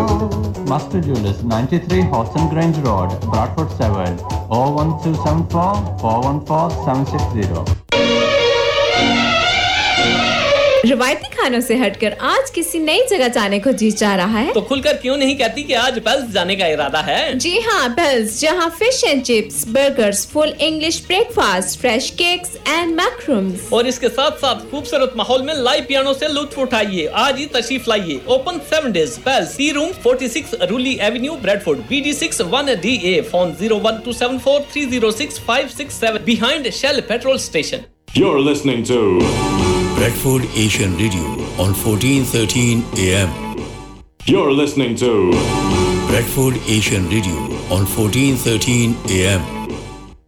Master Jewelers, 93 Horton Grange Road, Bradford 7, 01274 414 760. रवायती खानों से हटकर आज किसी नई जगह जाने को जी चाह रहा है तो खुलकर क्यों नहीं कहती कि आज पेल्स जाने का इरादा है? जी हाँ, पेल्स, जहाँ fish and chips, burgers, full English breakfast, fresh cakes and मैक्रूम्स और इसके साथ साथ खूबसूरत माहौल में लाइव पियानो से लुत्फ उठाइए। आज ही तशरीफ लाइए। Open 7 days। Pails, T room 46 रूली Avenue, Bradford, BD6 1DA। Phone 01274306567 behind Shell petrol station. You're listening to Bradford Asian Radio on 1413 AM. You're listening to Bradford Asian Radio on 1413 AM.